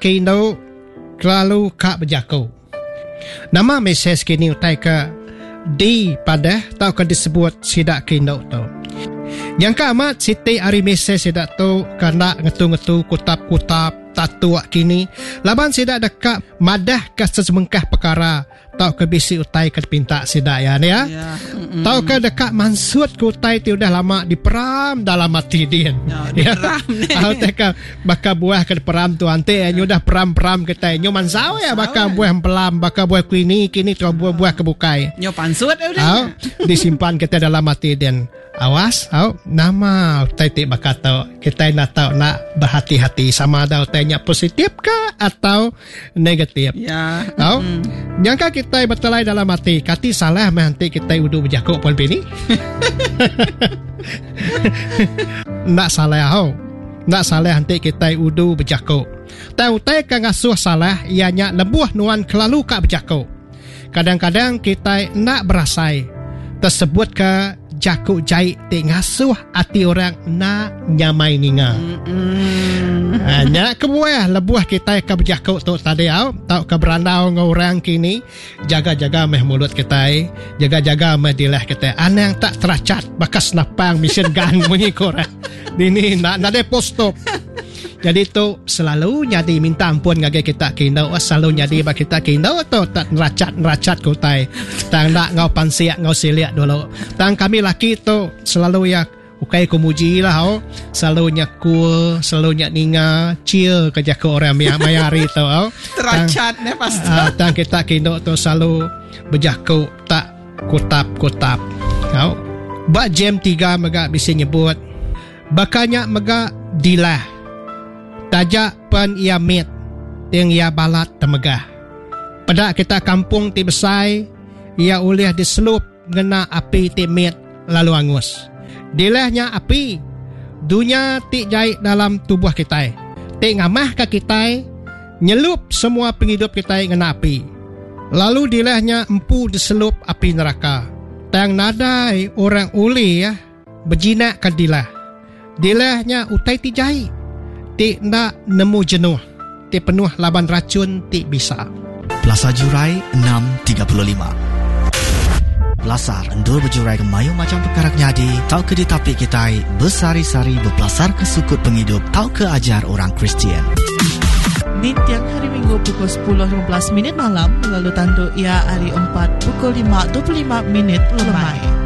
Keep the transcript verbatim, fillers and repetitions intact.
kino kelalu kak berjaku. Nama mesej kini utai ke di pada tau ke disebut sidak kino tu. Yang ka amat siti hari mesej sidak tu kena ngetu-ngetu kutap-kutap tatu kini. Laban sidak dekat madah ke sesemengkah perkara tau ke bisi utai ke pinta sidak ya ni ya. ya. Mm-mm. Tau ke dekat mansut ke utai ti udah lama diperam dalam hati dia. Ya. Tahu teka bakal buah ke peram tu ante ya. Udah peram-peram kita nyo mansau ya bakal buah pelam bakal buah kini kini tu buah-buah kebukai. Nyo pansut udah. Disimpan kita dalam hati dia. Awas, au nama utai ti bakal tahu kita nak tahu nak berhati-hati sama ada utainya positif ke atau negatif. Ya. Au mm. Nyangka kita bertelai dalam hati kati salah nanti kita udu berjakuk pun bini. Nak salah au. Nak salah nanti kita udu berjakuk. Tahu utai kan ngasuh salah ianya lebuh nuan kelalu kak berjakuk. Kadang-kadang kita nak berasai tersebut ke jakuk jahit te ngasuh hati orang nak nyamai ninga. Hanya kebuah lebuah kita ke berjakuk tu tadi au tau ke berandau ngau orang kini jaga-jaga meh mulut kita, jaga-jaga meh dilah kita. Anang tak teracat bakas napang mesin gang bunyi korang. Ini nak nak de postop. Jadi tu selalu nyadi minta ampun ngage kita kino, selalu nyadi ba kita kino tu tak neracat-neracat kutai. Tang nak ngau pansiak ngau siliak dulu. Tang kami laki tu selalu ya ukai kumuji lah oh. Selalu nyakul, selalu nyak ninga, chill kerja ke orang mayari tu oh. Teracat ne pasti. Uh, tang kita kino tu selalu berjaku tak kutap-kutap. Oh. Ba jam tiga mega bisa nyebut. Bakanya mega dilah. Tajak pen ia mit yang ia balat temegah. Pada kita kampung ti besai ia ulih diselup ngena api ti mit lalu angus. Dilahnya api dunia ti jahit dalam tubuh kita. Ti ngamah ke kita nyelup semua penghidup kita ngena api. Lalu dilahnya empu diselup api neraka. Tang nadai orang uli ya berjinak ke dilah. Dilahnya utai ti jahit. Ti nak nemu jenuh. Ti penuh laban racun ti bisa. Plaza Jurai enam tiga puluh lima. Belasar endur berjurai ke mayu macam perkara nyadi. Tau ke di tapi kita bersari-sari berpelasar ke sukut penghidup. Tau ke ajar orang Kristian. Di tiang hari Minggu pukul sepuluh lima belas minit malam. Lalu tandu ia hari empat pukul lima dua puluh lima minit lemai.